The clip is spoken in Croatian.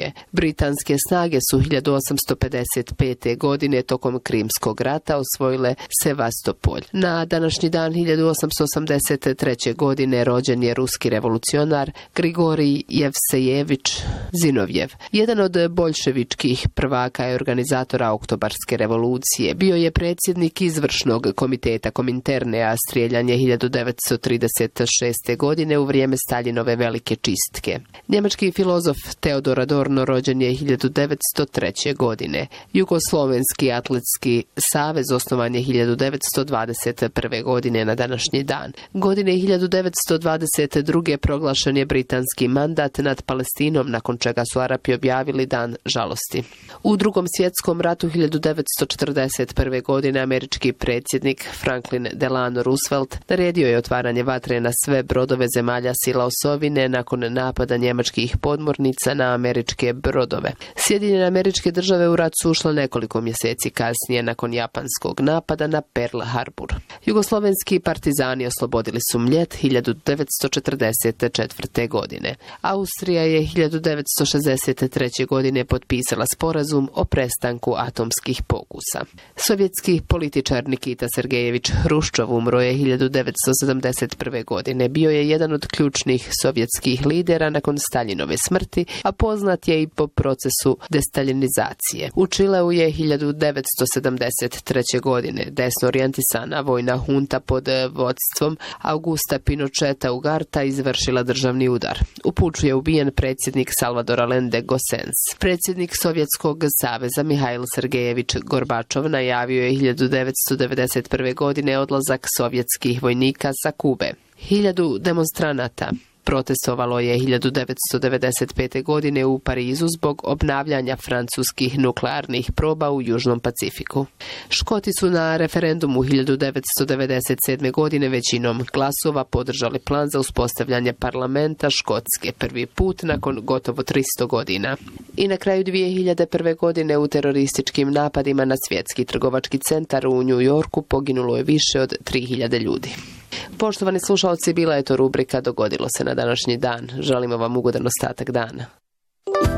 Rusije. Britanske snage su 1855. godine tokom Krimskog rata osvojile Sevastopolj. Na današnji dan 1883. godine rođen je ruski revolucionar Grigorij Jevsejevič Zinovjev. Jedan od boljševičkih prvaka i organizatora Oktobarske revolucije. Bio je predsjednik izvršnog komiteta Kominterne, a strijeljan je 1936. godine u vrijeme Staljinove velike čistke. Njemački filozof Teodor Adorno rođen je 1903. godine. Jugoslovenski atletski savez osnovan je 1921. godine na današnji dan. Godine 1922. proglašen je britanski mandat nad Palestinom, nakon čega su Arapi objavili dan žalosti. U Drugom svjetskom ratu 1941. godine američki predsjednik Franklin Delano Roosevelt naredio je otvaranje vatre na sve brodove zemalja sila osovine nakon napada njemačkih podmornica na američke brodove. Sjedinjene Američke Države u rat su ušle nekoliko mjeseci kasnije nakon japanskog napada na Pearl Harbor. Jugoslovenski partizani oslobodili su Mljet 1944. godine. Austrija je 1963. godine potpisala sporazum o prestanku atomskih pokusa. Sovjetski političar Nikita Sergejević Hruščov umro je 1971. godine. Bio je jedan od ključnih sovjetskih lidera nakon Staljinove smrti, a poznat je i po procesu destaljinizacije. U Čileu je 1973. godine desno orijentisana vojna hunta pod vodstvom Augusta Pinocheta Ugarta izvršila državni udar. U puču je ubijen predsjednik Salvador Allende Gossens. Predsjednik Sovjetskog saveza Mihail Sergejević Gorbačov najavio je 1991. godine odlazak sovjetskih vojnika sa Kube. 1000 demonstranata protestovalo je 1995. godine u Parizu zbog obnavljanja francuskih nuklearnih proba u Južnom Pacifiku. Škoti su na referendumu 1997. godine većinom glasova podržali plan za uspostavljanje parlamenta Škotske prvi put nakon gotovo 300 godina. I na kraju 2001. godine u terorističkim napadima na svjetski trgovački centar u New Yorku poginulo je više od 3000 ljudi. Poštovani slušalci, bila je to rubrika Dogodilo se na današnji dan. Želimo vam ugodan ostatak dana.